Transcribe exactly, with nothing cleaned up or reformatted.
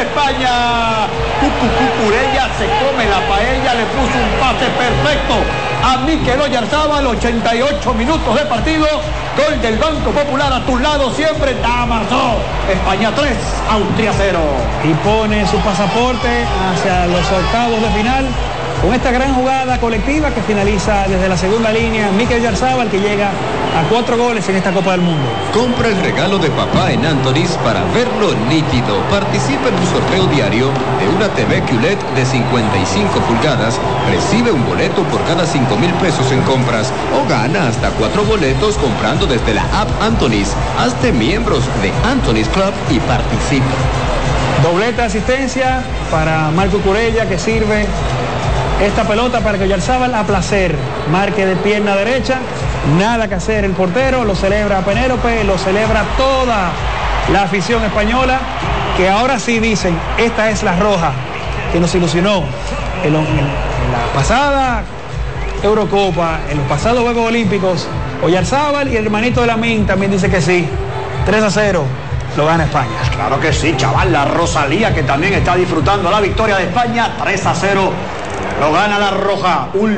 España. Cucurella se come la paella, le puso un pase perfecto a Mikel Oyarzábal. Ochenta y ocho minutos de partido. Gol del Banco Popular, a tu lado siempre, Damaso. España tres, Austria cero. Y pone su pasaporte hacia los octavos de final con esta gran jugada colectiva que finaliza desde la segunda línea. Mikel Oyarzábal, que llega a cuatro goles en esta Copa del Mundo. Compra el regalo de papá en Anthony's para verlo nítido. Participa en un sorteo diario de una T V Q L E D de cincuenta y cinco pulgadas. Recibe un boleto por cada cinco mil pesos en compras o gana hasta cuatro boletos comprando desde la app Anthony's. Hazte miembros de Anthony's Club y participa. Doblete de asistencia para Marco Cucurella, que sirve esta pelota para que Oyarzábal a placer marque de pierna derecha. Nada que hacer el portero, lo celebra Penélope, lo celebra toda la afición española, que ahora sí dicen, esta es la roja que nos ilusionó en, en, en la pasada Eurocopa, en los pasados Juegos Olímpicos. Oyarzábal y el hermanito de Lamine también dice que sí. tres a cero lo gana España. Claro que sí, chaval. La Rosalía, que también está disfrutando la victoria de España. tres a cero lo gana la roja. Un